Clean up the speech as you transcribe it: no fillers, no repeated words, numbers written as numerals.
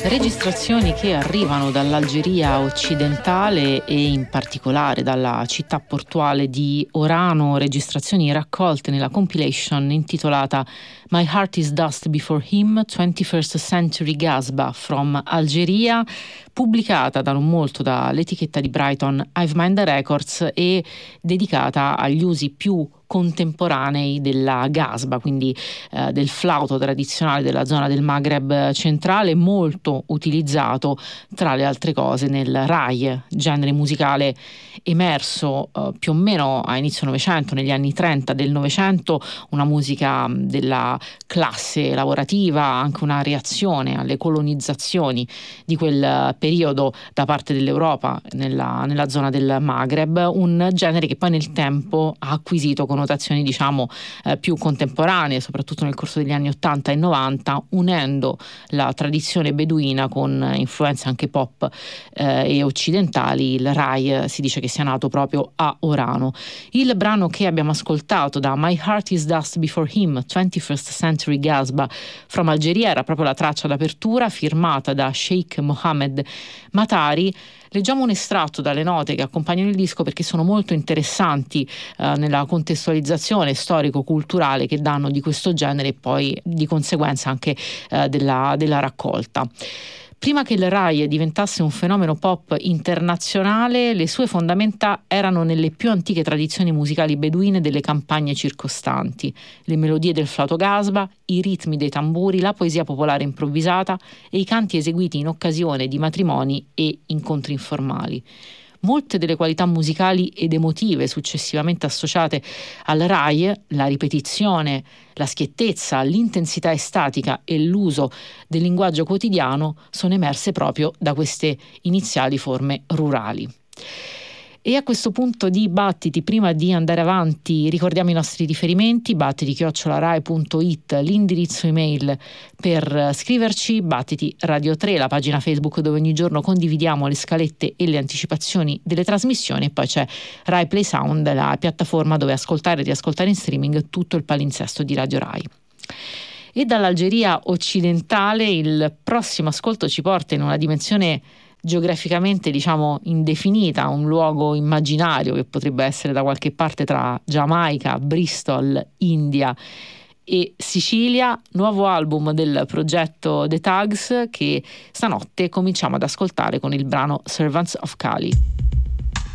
Registrazioni che arrivano dall'Algeria occidentale e in particolare dalla città portuale di Orano, registrazioni raccolte nella compilation intitolata My Heart is Dust Before Him, 21st Century Gasba from Algeria, pubblicata da non molto dall'etichetta di Brighton Hive Mind Records e dedicata agli usi più contemporanei della gasba, quindi del flauto tradizionale della zona del Maghreb centrale, molto utilizzato tra le altre cose nel Rai, genere musicale emerso più o meno a inizio Novecento, negli anni 30 del Novecento, una musica della classe lavorativa, anche una reazione alle colonizzazioni di quel periodo da parte dell'Europa nella zona del Maghreb, un genere che poi nel tempo ha acquisito connotazioni più contemporanee, soprattutto nel corso degli anni 80 e 90, unendo la tradizione beduina con influenze anche pop e occidentali. Il Rai si dice che sia nato proprio a Orano. Il brano che abbiamo ascoltato da My Heart is Dust Before Him, 21st Century Gasba from Algeria, era proprio la traccia d'apertura firmata da Sheikh Mohammed Matari. Leggiamo un estratto dalle note che accompagnano il disco perché sono molto interessanti nella contestualizzazione storico-culturale che danno di questo genere e poi di conseguenza anche della raccolta. Prima che il Rai diventasse un fenomeno pop internazionale, le sue fondamenta erano nelle più antiche tradizioni musicali beduine delle campagne circostanti, le melodie del flauto gasba, i ritmi dei tamburi, la poesia popolare improvvisata e i canti eseguiti in occasione di matrimoni e incontri informali. Molte delle qualità musicali ed emotive successivamente associate al Rai, la ripetizione, la schiettezza, l'intensità estatica e l'uso del linguaggio quotidiano, sono emerse proprio da queste iniziali forme rurali. E a questo punto di Battiti, prima di andare avanti, ricordiamo i nostri riferimenti: battiti@rai.it, l'indirizzo email per scriverci, Battiti Radio 3, la pagina Facebook dove ogni giorno condividiamo le scalette e le anticipazioni delle trasmissioni, e poi c'è Rai Play Sound, la piattaforma dove ascoltare e riascoltare in streaming tutto il palinsesto di Radio Rai. E dall'Algeria occidentale il prossimo ascolto ci porta in una dimensione geograficamente indefinita, un luogo immaginario che potrebbe essere da qualche parte tra Giamaica, Bristol, India e Sicilia. Nuovo album del progetto The Tugs che stanotte cominciamo ad ascoltare con il brano Servants of Kali.